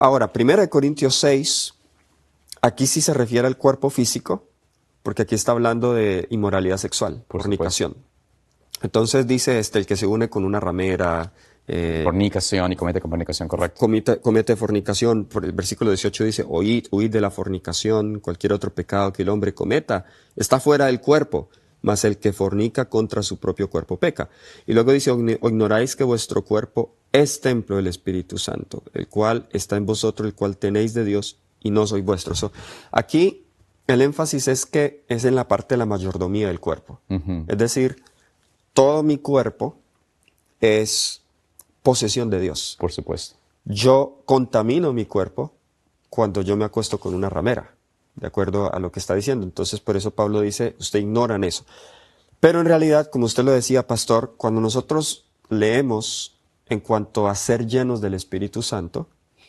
Ahora, 1 Corintios 6, aquí sí se refiere al cuerpo físico, porque aquí está hablando de inmoralidad sexual, Por fornicación. Entonces dice el que se une con una ramera, Fornicación y comete con fornicación, correcto. comete fornicación. Por el versículo 18 dice, huid de la fornicación, cualquier otro pecado que el hombre cometa está fuera del cuerpo, mas el que fornica contra su propio cuerpo peca. Y luego dice, ¿o ignoráis que vuestro cuerpo es templo del Espíritu Santo, el cual está en vosotros, el cual tenéis de Dios y no sois vuestros? Aquí el énfasis es que es en la parte de la mayordomía del cuerpo. Es decir, todo mi cuerpo es posesión de Dios. Por supuesto. Yo contamino mi cuerpo cuando yo me acuesto con una ramera, de acuerdo a lo que está diciendo. Entonces, por eso Pablo dice, usted ignoran eso. Pero en realidad, como usted lo decía, pastor, cuando nosotros leemos en cuanto a ser llenos del Espíritu Santo,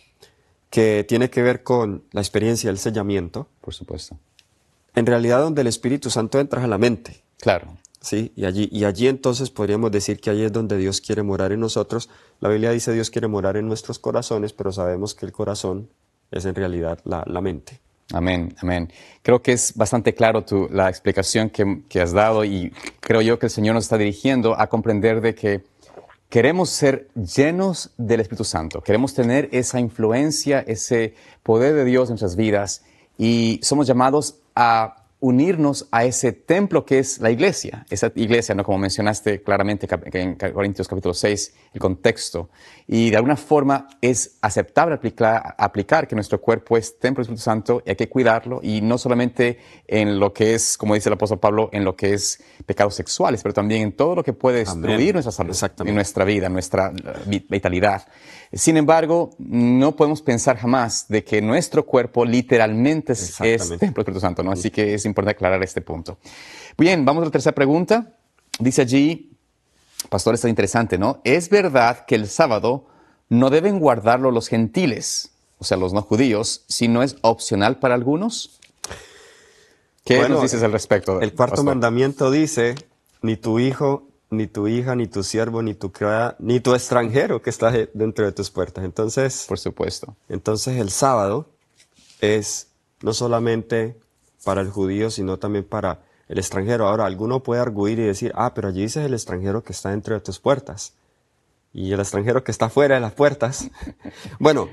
que tiene que ver con la experiencia del sellamiento, Por supuesto. en realidad donde el Espíritu Santo entra es a la mente. Claro. Sí, y allí entonces podríamos decir que allí es donde Dios quiere morar en nosotros. La Biblia dice Dios quiere morar en nuestros corazones, pero sabemos que el corazón es en realidad la mente. Amén, amén. Creo que es bastante claro la explicación que has dado y creo yo que el Señor nos está dirigiendo a comprender de que queremos ser llenos del Espíritu Santo. Queremos tener esa influencia, ese poder de Dios en nuestras vidas y somos llamados a unirnos a ese templo que es la iglesia. Esa iglesia, ¿no? Como mencionaste claramente en Corintios capítulo 6, el contexto. Y de alguna forma es aceptable aplicar que nuestro cuerpo es templo del Espíritu Santo y hay que cuidarlo. Y no solamente en lo que es, como dice el apóstol Pablo, en lo que es pecados sexuales, pero también en todo lo que puede destruir nuestra salud, en nuestra vida, nuestra vitalidad. Sin embargo, no podemos pensar jamás de que nuestro cuerpo literalmente es templo del Espíritu Santo, ¿no? Así que es importante aclarar este punto. Bien, vamos a la tercera pregunta. Dice allí, pastor, está interesante, ¿no? ¿Es verdad que el sábado no deben guardarlo los gentiles, o sea, los no judíos, si no es opcional para algunos? ¿Qué nos dices al respecto? El cuarto pastor? mandamiento dice, ni tu hijo, ni tu hija, ni tu siervo, ni tu criada, ni tu extranjero que está dentro de tus puertas. Entonces, por supuesto. Entonces el sábado es no solamente para el judío, sino también para el extranjero. Ahora, alguno puede arguir y decir, pero allí dices el extranjero que está dentro de tus puertas y el extranjero que está fuera de las puertas. Bueno,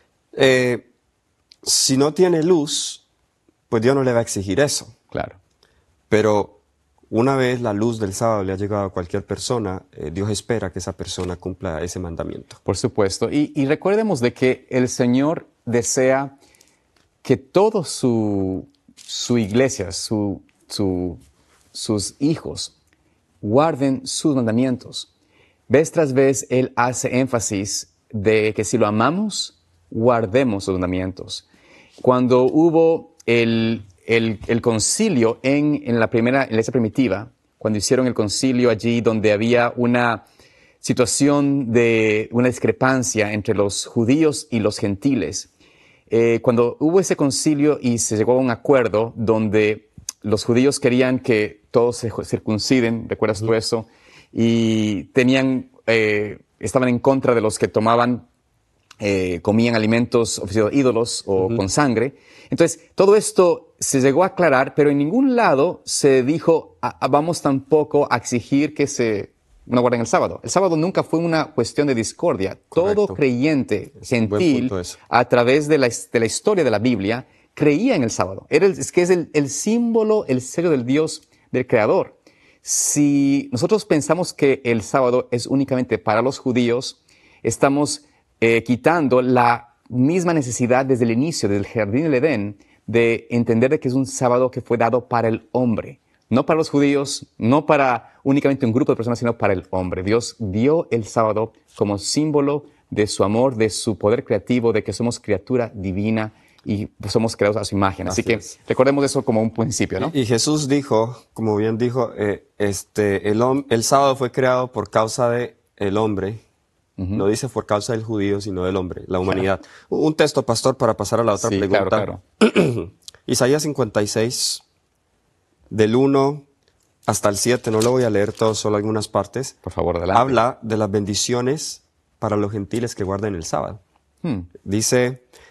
si no tiene luz, pues Dios no le va a exigir eso. Claro. Pero una vez la luz del sábado le ha llegado a cualquier persona, Dios espera que esa persona cumpla ese mandamiento. Por supuesto. Y recordemos de que el Señor desea que toda su iglesia, sus hijos, guarden sus mandamientos. Vez tras vez, Él hace énfasis de que si lo amamos, guardemos sus mandamientos. Cuando hubo el concilio en la primera iglesia primitiva, cuando hicieron el concilio allí donde había una situación de una discrepancia entre los judíos y los gentiles, cuando hubo ese concilio y se llegó a un acuerdo donde los judíos querían que todos se circunciden, ¿recuerdas tú eso? Y estaban en contra de los que comían alimentos oficiados de ídolos o con sangre. Entonces, todo esto se llegó a aclarar, pero en ningún lado se dijo, vamos tampoco a exigir que no guarden el sábado. El sábado nunca fue una cuestión de discordia. Correcto. Todo creyente gentil, a través de la historia de la Biblia, creía en el sábado. Es el símbolo, el sello del Dios, del Creador. Si nosotros pensamos que el sábado es únicamente para los judíos, estamos quitando la misma necesidad desde el inicio, desde el jardín del Edén, de entender de que es un sábado que fue dado para el hombre. No para los judíos, no para únicamente un grupo de personas, sino para el hombre. Dios dio el sábado como símbolo de su amor, de su poder creativo, de que somos criatura divina y somos creados a su imagen. Así que recordemos eso como un principio, ¿no? Y Jesús dijo, como bien dijo, el sábado fue creado por causa del hombre. No dice por causa del judío, sino del hombre, la humanidad. Claro. Un texto, pastor, para pasar a la otra pregunta. Claro. Isaías 56, del 1 hasta el 7, no lo voy a leer todo, solo algunas partes. Por favor, adelante. Habla de las bendiciones para los gentiles que guarden el sábado. Dice,